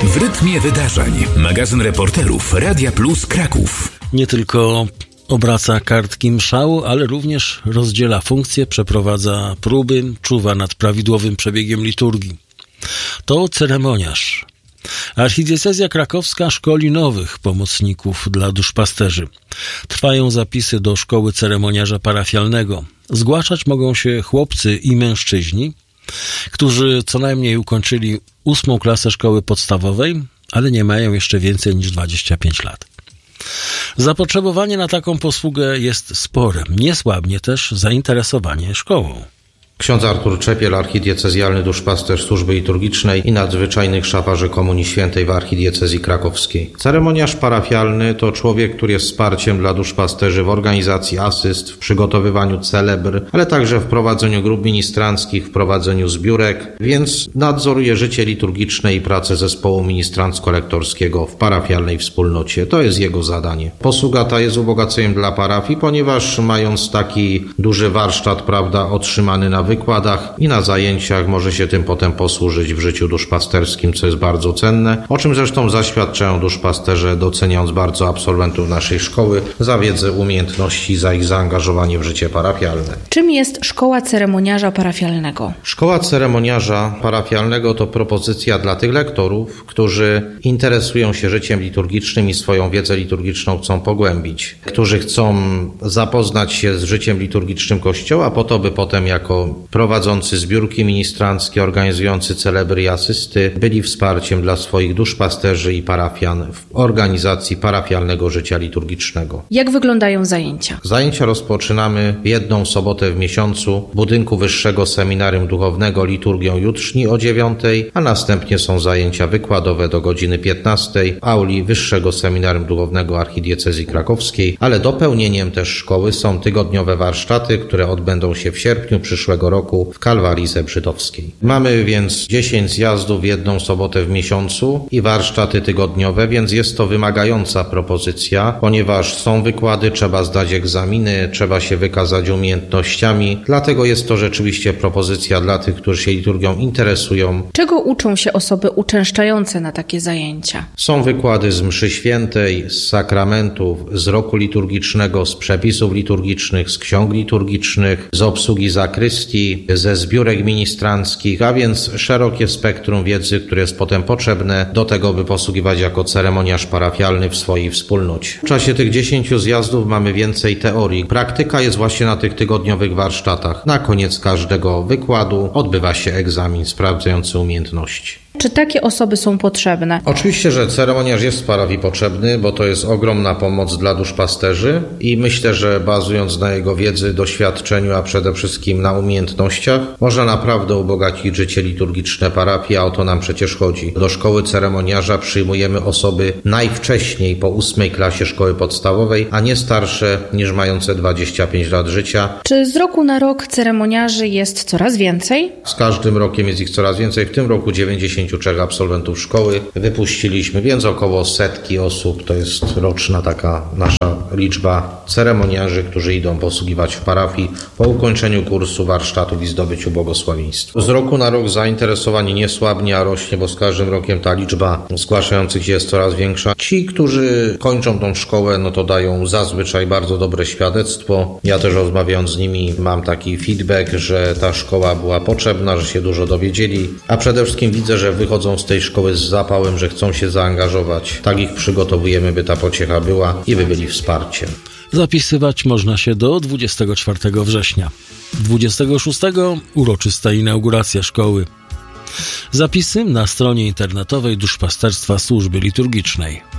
W rytmie wydarzeń. Magazyn reporterów Radia Plus Kraków. Nie tylko obraca kartki mszału, ale również rozdziela funkcje, przeprowadza próby, czuwa nad prawidłowym przebiegiem liturgii. To ceremoniarz. Archidiecezja krakowska szkoli nowych pomocników dla duszpasterzy. Trwają zapisy do szkoły ceremoniarza parafialnego. Zgłaszać mogą się chłopcy i mężczyźni, którzy co najmniej ukończyli 8. klasę szkoły podstawowej, ale nie mają jeszcze więcej niż 25 lat. Zapotrzebowanie na taką posługę jest spore. Nie słabnie też zainteresowanie szkołą. Ksiądz Artur Czepiel, archidiecezjalny duszpasterz służby liturgicznej i nadzwyczajnych szafarzy Komunii Świętej w archidiecezji krakowskiej. Ceremoniarz parafialny to człowiek, który jest wsparciem dla duszpasterzy w organizacji asyst, w przygotowywaniu celebr, ale także w prowadzeniu grup ministranckich, w prowadzeniu zbiórek, więc nadzoruje życie liturgiczne i pracę zespołu ministrancko-lektorskiego w parafialnej wspólnocie. To jest jego zadanie. Posługa ta jest ubogaceniem dla parafii, ponieważ mając taki duży warsztat, otrzymany na wykładach i na zajęciach może się tym potem posłużyć w życiu duszpasterskim, co jest bardzo cenne, o czym zresztą zaświadczają duszpasterze, doceniając bardzo absolwentów naszej szkoły za wiedzę, umiejętności, za ich zaangażowanie w życie parafialne. Czym jest szkoła ceremoniarza parafialnego? Szkoła ceremoniarza parafialnego to propozycja dla tych lektorów, którzy interesują się życiem liturgicznym i swoją wiedzę liturgiczną chcą pogłębić, którzy chcą zapoznać się z życiem liturgicznym Kościoła po to, by potem jako prowadzący zbiórki ministranckie, organizujący celebry i asysty byli wsparciem dla swoich duszpasterzy i parafian w organizacji parafialnego życia liturgicznego. Jak wyglądają zajęcia? Zajęcia rozpoczynamy w jedną sobotę w miesiącu w budynku Wyższego Seminarium Duchownego liturgią jutrzni o 9:00, a następnie są zajęcia wykładowe do godziny 15:00 w auli Wyższego Seminarium Duchownego Archidiecezji Krakowskiej, ale dopełnieniem też szkoły są tygodniowe warsztaty, które odbędą się w sierpniu przyszłego roku w Kalwarii Zebrzydowskiej. Mamy więc 10 zjazdów w jedną sobotę w miesiącu i warsztaty tygodniowe, więc jest to wymagająca propozycja, ponieważ są wykłady, trzeba zdać egzaminy, trzeba się wykazać umiejętnościami, dlatego jest to rzeczywiście propozycja dla tych, którzy się liturgią interesują. Czego uczą się osoby uczęszczające na takie zajęcia? Są wykłady z mszy świętej, z sakramentów, z roku liturgicznego, z przepisów liturgicznych, z ksiąg liturgicznych, z obsługi zakrystii, ze zbiórek ministranckich, a więc szerokie spektrum wiedzy, które jest potem potrzebne do tego, by posługiwać jako ceremoniarz parafialny w swojej wspólnocie. W czasie tych 10 zjazdów mamy więcej teorii. Praktyka jest właśnie na tych tygodniowych warsztatach. Na koniec każdego wykładu odbywa się egzamin sprawdzający umiejętności. Czy takie osoby są potrzebne? Oczywiście, że ceremoniarz jest w parafii potrzebny, bo to jest ogromna pomoc dla duszpasterzy i myślę, że bazując na jego wiedzy, doświadczeniu, a przede wszystkim na umiejętnościach, można naprawdę ubogacić życie liturgiczne parafii, a o to nam przecież chodzi. Do szkoły ceremoniarza przyjmujemy osoby najwcześniej po 8. klasie szkoły podstawowej, a nie starsze niż mające 25 lat życia. Czy z roku na rok ceremoniarzy jest coraz więcej? Z każdym rokiem jest ich coraz więcej. W tym roku 93 absolwentów szkoły wypuściliśmy, więc około 100 osób. To jest roczna taka nasza liczba ceremoniarzy, którzy idą posługiwać w parafii po ukończeniu kursu warsztatów i zdobyciu błogosławieństwa. Z roku na rok zainteresowanie nie słabnie, a rośnie, bo z każdym rokiem ta liczba zgłaszających się jest coraz większa. Ci, którzy kończą tą szkołę, no to dają zazwyczaj bardzo dobre świadectwo. Ja też rozmawiając z nimi mam taki feedback, że ta szkoła była potrzebna, że się dużo dowiedzieli, a przede wszystkim widzę, że wychodzą z tej szkoły z zapałem, że chcą się zaangażować. Tak ich przygotowujemy, by ta pociecha była i by byli wsparciem. Zapisywać można się do 24 września. 26 uroczysta inauguracja szkoły. Zapisy na stronie internetowej Duszpasterstwa Służby Liturgicznej.